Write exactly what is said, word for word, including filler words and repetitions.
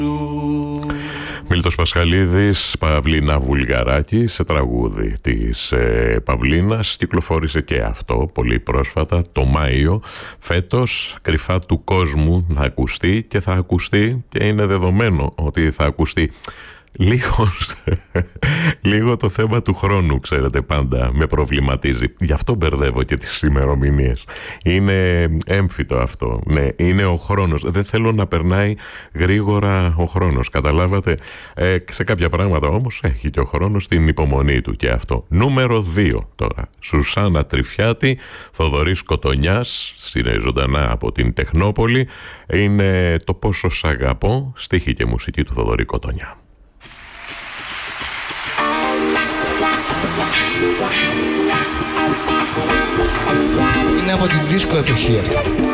Μίλτος Πασχαλίδης, Παυλίνα Βουλγαράκη, σε τραγούδι της ε, Παυλίνας. Κυκλοφόρησε και αυτό πολύ πρόσφατα, το Μάιο φέτος. Κρυφά του κόσμου να ακουστεί, και θα ακουστεί, και είναι δεδομένο ότι θα ακουστεί. Λίγο, λίγο το θέμα του χρόνου, ξέρετε, πάντα με προβληματίζει. Γι' αυτό μπερδεύω και τις ημερομηνίες. Είναι έμφυτο αυτό. Ναι, είναι ο χρόνος. Δεν θέλω να περνάει γρήγορα ο χρόνος. Καταλάβατε. Ε, σε κάποια πράγματα όμως έχει και ο χρόνος την υπομονή του και αυτό. Νούμερο δύο τώρα. Σουσάνα Τριφιάτη, Θοδωρής Κοτονιάς, είναι ζωντανά από την Τεχνόπολη. Είναι το Πόσο σ' αγαπώ, στίχη και μουσική του Θοδωρή Κοτονιά. Είναι από την δίσκο εποχή αυτό.